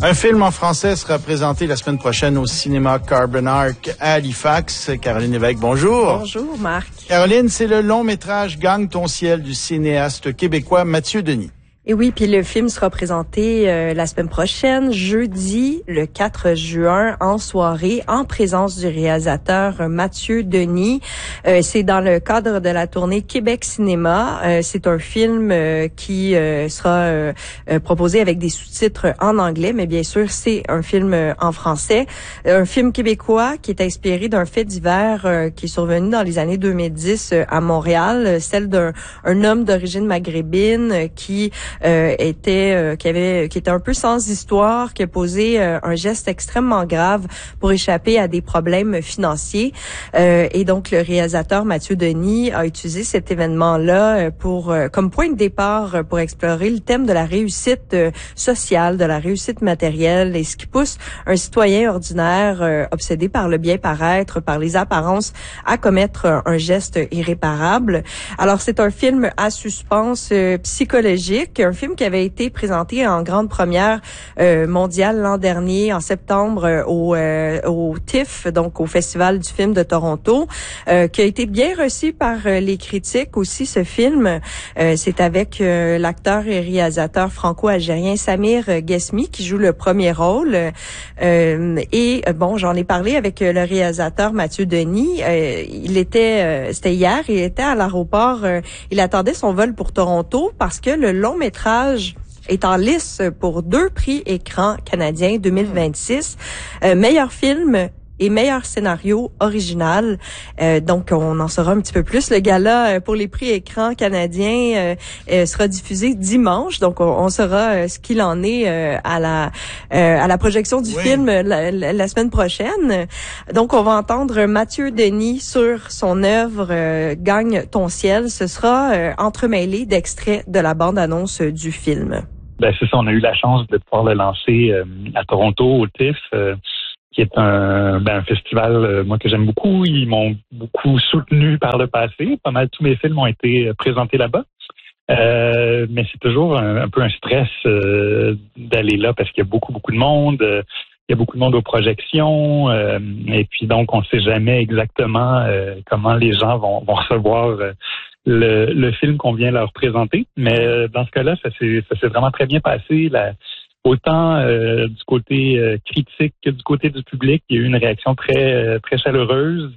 Un film en français sera présenté la semaine prochaine au cinéma Carbon Arc à Halifax. Caroline Lévesque, bonjour. Bonjour, Marc. Caroline, c'est le long-métrage Gagne ton ciel du cinéaste québécois Mathieu Denis. Et oui, puis le film sera présenté la semaine prochaine, jeudi, le 4 juin, en soirée, en présence du réalisateur Mathieu Denis. C'est dans le cadre de la tournée Québec Cinéma. C'est un film qui sera proposé avec des sous-titres en anglais, mais bien sûr, c'est un film en français. Un film québécois qui est inspiré d'un fait divers qui est survenu dans les années 2010 à Montréal, celle d'un homme d'origine maghrébine qui était un peu sans histoire, qui a posé un geste extrêmement grave pour échapper à des problèmes financiers. Et donc, le réalisateur Mathieu Denis a utilisé cet événement-là comme point de départ pour explorer le thème de la réussite sociale, de la réussite matérielle et ce qui pousse un citoyen ordinaire obsédé par le bien paraître, par les apparences, à commettre un geste irréparable. Alors, c'est un film à suspense psychologique, un film qui avait été présenté en grande première mondiale l'an dernier, en septembre, au TIFF, donc au Festival du film de Toronto, qui a été bien reçu par les critiques aussi, ce film. C'est avec l'acteur et réalisateur franco-algérien Samir Ghesmi qui joue le premier rôle. J'en ai parlé avec le réalisateur Mathieu Denis. C'était hier, il était à l'aéroport. Il attendait son vol pour Toronto parce que le long-métrage est en lice pour 2 prix écran canadiens 2026. Meilleur film et meilleur scénario original. Donc, on en saura un petit peu plus. Le gala pour les prix écran canadiens sera diffusé dimanche. Donc, on saura ce qu'il en est à la projection du film la semaine prochaine. Donc, on va entendre Mathieu Denis sur son œuvre Gagne ton ciel. Ce sera entremêlé d'extraits de la bande-annonce du film. Ben, c'est ça. On a eu la chance de pouvoir le lancer à Toronto, au TIFF. Qui est un festival, moi, que j'aime beaucoup. Ils m'ont beaucoup soutenu par le passé. Pas mal tous mes films ont été présentés là-bas. Mais c'est toujours un peu un stress d'aller là parce qu'il y a beaucoup de monde. Il y a beaucoup de monde aux projections. Et puis donc, on ne sait jamais exactement comment les gens vont recevoir le film qu'on vient leur présenter. Mais dans ce cas-là, ça s'est vraiment très bien passé. Autant du côté critique que du côté du public, il y a eu une réaction très chaleureuse.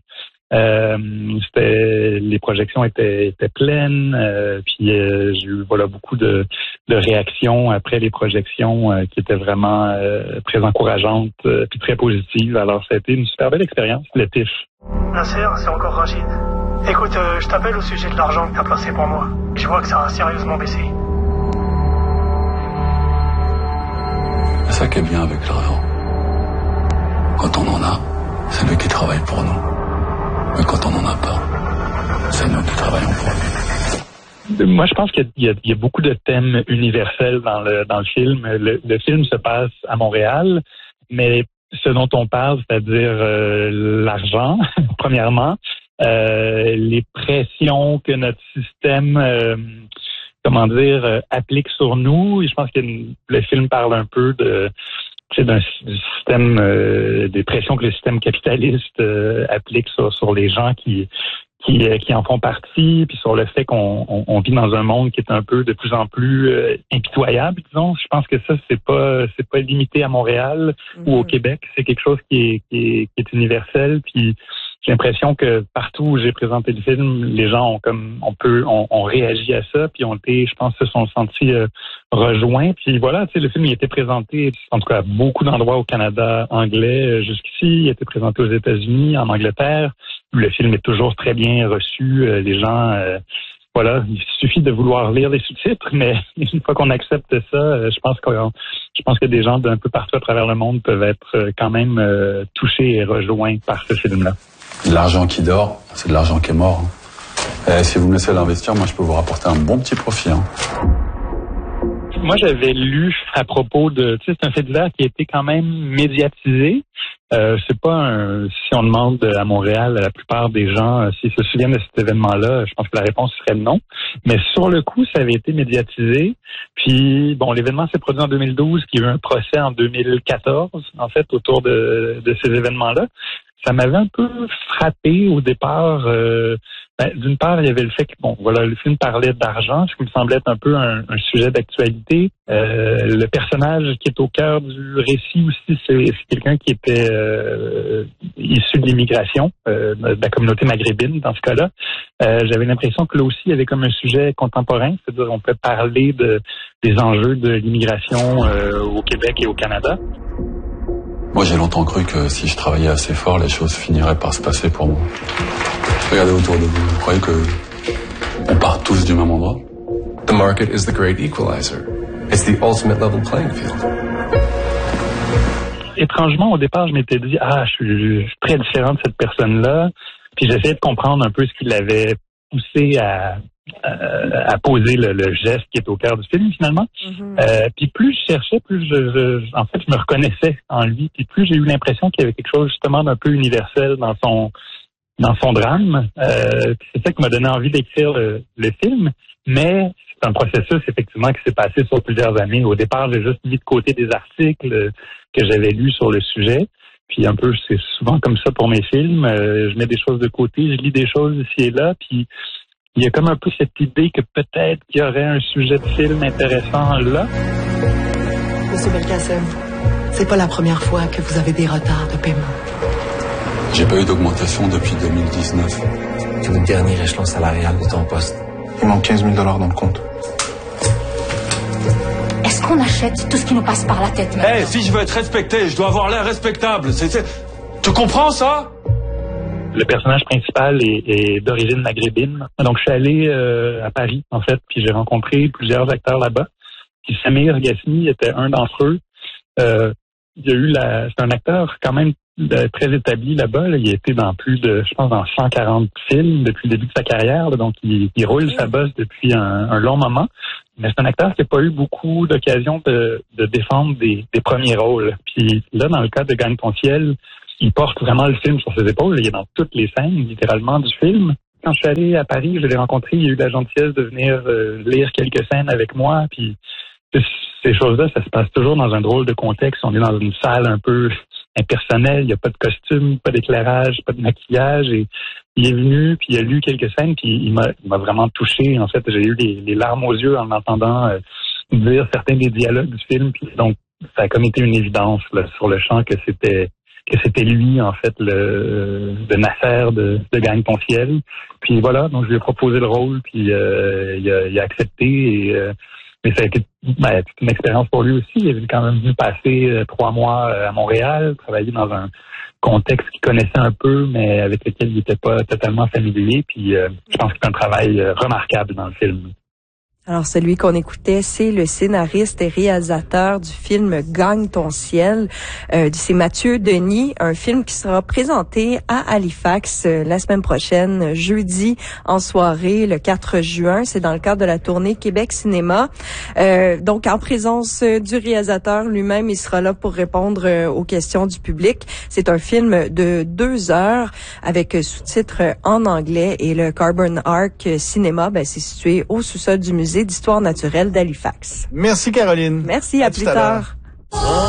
Les projections étaient pleines, puis j'ai eu beaucoup de réactions après les projections qui étaient vraiment très encourageantes puis très positives. Alors ça a été une super belle expérience, le TIFF. Nasser, c'est encore Rachid. Écoute, je t'appelle au sujet de l'argent que t'as placé pour moi. Je vois que ça a sérieusement baissé. C'est ça qui est bien avec l'argent. Quand on en a, c'est lui qui travaille pour nous. Mais quand on n'en a pas, c'est nous qui travaillons pour lui. Moi, je pense qu'il y a beaucoup de thèmes universels dans le film. Le film se passe à Montréal, mais ce dont on parle, c'est-à-dire l'argent, premièrement, les pressions que notre système applique sur nous. Et je pense que le film parle un peu du système, des pressions que le système capitaliste applique sur les gens qui en font partie, puis sur le fait qu'on vit dans un monde qui est un peu de plus en plus impitoyable, disons. Je pense que ça, c'est pas limité à Montréal ou au Québec. C'est quelque chose qui est universel, puis j'ai l'impression que partout où j'ai présenté le film, les gens ont réagi à ça, puis je pense, se sont sentis rejoints. Puis voilà, le film il a été présenté, en tout cas, à beaucoup d'endroits au Canada anglais jusqu'ici. Il a été présenté aux États-Unis, en Angleterre. Le film est toujours très bien reçu. Les gens, il suffit de vouloir lire les sous-titres, mais une fois qu'on accepte ça, je pense que des gens d'un peu partout à travers le monde peuvent être quand même touchés et rejoints par ce film-là. L'argent qui dort, c'est de l'argent qui est mort. Si vous me laissez l'investir, moi je peux vous rapporter un bon petit profit. Moi, j'avais lu à propos de, tu sais, c'est un fait divers qui a été quand même médiatisé. C'est pas si on demande à Montréal, la plupart des gens, s'ils se souviennent de cet événement-là, je pense que la réponse serait non. Mais sur le coup, ça avait été médiatisé. Puis, bon, l'événement s'est produit en 2012, puis il y a eu un procès en 2014, en fait, autour de ces événements-là. Ça m'avait un peu frappé au départ. D'une part, il y avait le fait que, bon, voilà, le film parlait d'argent, ce qui me semblait être un peu un sujet d'actualité. Le personnage qui est au cœur du récit aussi, c'est quelqu'un qui était issu de l'immigration, de la communauté maghrébine dans ce cas-là. J'avais l'impression que là aussi, il y avait comme un sujet contemporain, c'est-à-dire on peut parler des enjeux de l'immigration au Québec et au Canada. Moi, j'ai longtemps cru que si je travaillais assez fort, les choses finiraient par se passer pour moi. Regardez autour de vous. Vous croyez qu'on part tous du même endroit? The market is the great equalizer. It's the ultimate level playing field. Étrangement, au départ, je m'étais dit, je suis très différent de cette personne-là. Puis j'essayais de comprendre un peu ce qui l'avait poussé à poser le geste qui est au cœur du film, finalement. Mm-hmm. Puis plus je cherchais, plus en fait, je me reconnaissais en lui. Puis plus j'ai eu l'impression qu'il y avait quelque chose, justement, d'un peu universel dans son drame. Puis c'est ça qui m'a donné envie d'écrire le film. Mais c'est un processus, effectivement, qui s'est passé sur plusieurs années. Au départ, j'ai juste mis de côté des articles que j'avais lus sur le sujet. Puis un peu, c'est souvent comme ça pour mes films. Je mets des choses de côté, je lis des choses ici et là, puis il y a comme un peu cette idée que peut-être qu'il y aurait un sujet de film intéressant là. Monsieur Belkacem, c'est pas la première fois que vous avez des retards de paiement. J'ai pas eu d'augmentation depuis 2019. C'est le dernier échelon salarial de ton poste. Il manque 15 000 $ dans le compte. Est-ce qu'on achète tout ce qui nous passe par la tête maintenant? Si je veux être respecté, je dois avoir l'air respectable. Tu comprends ça? Le personnage principal est d'origine maghrébine. Donc, je suis allé à Paris, en fait, puis j'ai rencontré plusieurs acteurs là-bas. Puis Samir Ghasmi était un d'entre eux. Il y a eu c'est un acteur quand même très établi là-bas. Là. Il a été dans plus de, je pense, dans 140 films depuis le début de sa carrière. Là. Donc, il roule sa bosse depuis un long moment. Mais c'est un acteur qui n'a pas eu beaucoup d'occasion de défendre des premiers rôles. Puis là, dans le cas de Gagne ton ciel, il porte vraiment le film sur ses épaules. Il est dans toutes les scènes, littéralement, du film. Quand je suis allé à Paris, je l'ai rencontré. Il a eu la gentillesse de venir lire quelques scènes avec moi. Puis ces choses-là, ça se passe toujours dans un drôle de contexte. On est dans une salle un peu impersonnelle. Il n'y a pas de costume, pas d'éclairage, pas de maquillage. Et il est venu, puis il a lu quelques scènes, puis il m'a vraiment touché. En fait, j'ai eu les larmes aux yeux en entendant dire certains des dialogues du film. Puis donc, ça a comme été une évidence là, sur le champ que c'était lui, en fait, le Nasser de Gagne ton ciel. Puis voilà, donc je lui ai proposé le rôle, puis il a accepté. Mais ça a été une expérience pour lui aussi. Il est quand même venu passer 3 mois à Montréal, travailler dans un contexte qu'il connaissait un peu, mais avec lequel il n'était pas totalement familier. Puis je pense que c'est un travail remarquable dans le film. Alors, celui qu'on écoutait, c'est le scénariste et réalisateur du film Gagne ton ciel. C'est Mathieu Denis, un film qui sera présenté à Halifax la semaine prochaine, jeudi en soirée, le 4 juin. C'est dans le cadre de la tournée Québec Cinéma. Donc, en présence du réalisateur lui-même, il sera là pour répondre aux questions du public. C'est un film de 2 heures avec sous-titres en anglais et le Carbon Arc Cinéma, c'est situé au sous-sol du musée d'histoire naturelle d'Halifax. Merci Caroline. Merci, à plus tard.